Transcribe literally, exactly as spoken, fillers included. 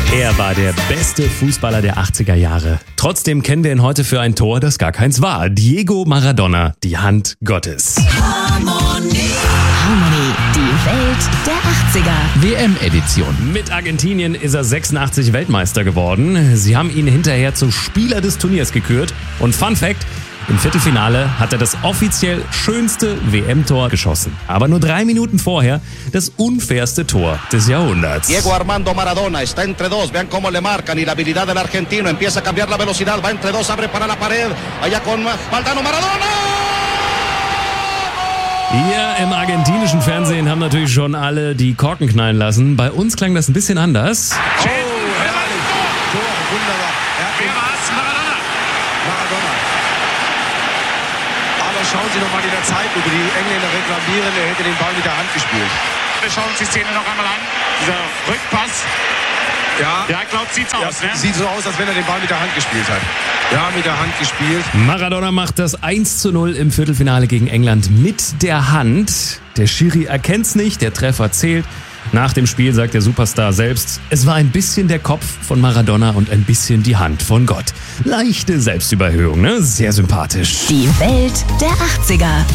Er war der beste Fußballer der achtziger Jahre. Trotzdem kennen wir ihn heute für ein Tor, das gar keins war. Diego Maradona, die Hand Gottes. Harmonie, Harmonie, die Welt der achtziger. W M-Edition. Mit Argentinien ist er sechsundachtzig Weltmeister geworden. Sie haben ihn hinterher zum Spieler des Turniers gekürt. Und Fun Fact: im Viertelfinale hat er das offiziell schönste W M-Tor geschossen. Aber nur drei Minuten vorher das unfairste Tor des Jahrhunderts. Diego Armando Maradona está entre dos. Vean cómo le marcan y la habilidad del argentino. Empieza a cambiar la velocidad. Va entre dos, abre para la pared. Allá con Valdano Maradona. Hier im argentinischen Fernsehen haben natürlich schon alle die Korken knallen lassen. Bei uns klang das ein bisschen anders. Oh, herrlich. Tor, wunderbar. Wer war's? Maradona. Maradona. Aber schauen Sie doch mal in der Zeitlupe. Die Engländer reklamieren, er hätte den Ball mit der Hand gespielt. Wir schauen uns die Szene noch einmal an. Dieser Rückpass. Ja, Ja, ich glaube, sieht's ja, aus, ne? sieht so aus, als wenn er den Ball mit der Hand gespielt hat. Ja, mit der Hand gespielt. Maradona macht das eins zu null im Viertelfinale gegen England mit der Hand. Der Schiri erkennt's nicht, der Treffer zählt. Nach dem Spiel sagt der Superstar selbst, es war ein bisschen der Kopf von Maradona und ein bisschen die Hand von Gott. Leichte Selbstüberhöhung, ne? Sehr sympathisch. Die Welt der achtziger.